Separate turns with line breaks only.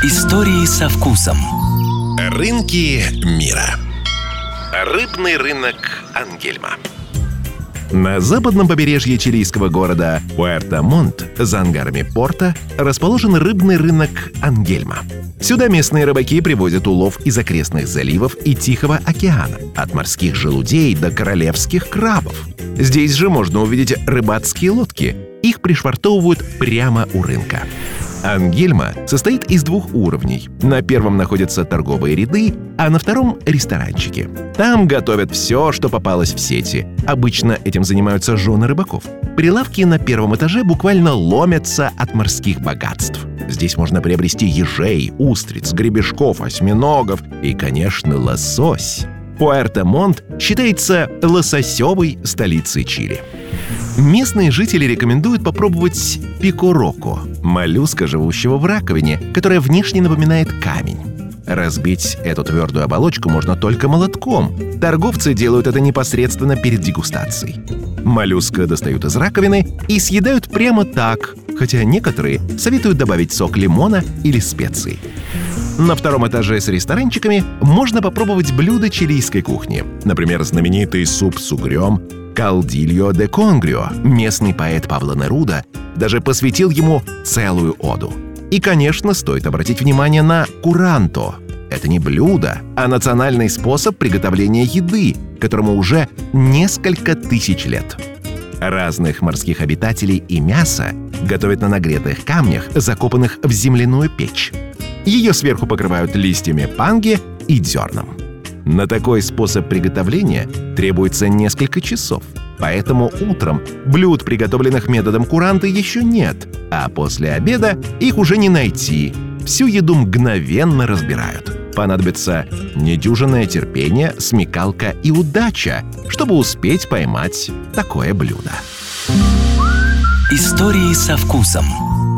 Истории со вкусом.
Рынки мира. Рыбный рынок Ангельма. На западном побережье чилийского города Пуэрто-Монт, за ангарами порта, расположен рыбный рынок Ангельма. Сюда местные рыбаки привозят улов из окрестных заливов и Тихого океана, от морских желудей до королевских крабов. Здесь же можно увидеть рыбацкие лодки. Их пришвартовывают прямо у рынка. Ангельма состоит из двух уровней. На первом находятся торговые ряды, а на втором — ресторанчики. Там готовят все, что попалось в сети. Обычно этим занимаются жены рыбаков. Прилавки на первом этаже буквально ломятся от морских богатств. Здесь можно приобрести ежей, устриц, гребешков, осьминогов и, конечно, лосось. Пуэрто-Монт считается лососевой столицей Чили. Местные жители рекомендуют попробовать пикороко – моллюска, живущего в раковине, которая внешне напоминает камень. Разбить эту твердую оболочку можно только молотком. Торговцы делают это непосредственно перед дегустацией. Моллюска достают из раковины и съедают прямо так, хотя некоторые советуют добавить сок лимона или специи. На втором этаже с ресторанчиками можно попробовать блюда чилийской кухни. Например, знаменитый суп с угрем «Калдильо де Конгрио». Местный поэт Пабло Неруда даже посвятил ему целую оду. И, конечно, стоит обратить внимание на куранто. Это не блюдо, а национальный способ приготовления еды, которому уже несколько тысяч лет. Разных морских обитателей и мясо готовят на нагретых камнях, закопанных в земляную печь. Ее сверху покрывают листьями панги и дерном. На такой способ приготовления требуется несколько часов. Поэтому утром блюд, приготовленных методом куранто, еще нет, а после обеда их уже не найти. Всю еду мгновенно разбирают. Понадобится недюжинное терпение, смекалка и удача, чтобы успеть поймать такое блюдо.
Истории со вкусом.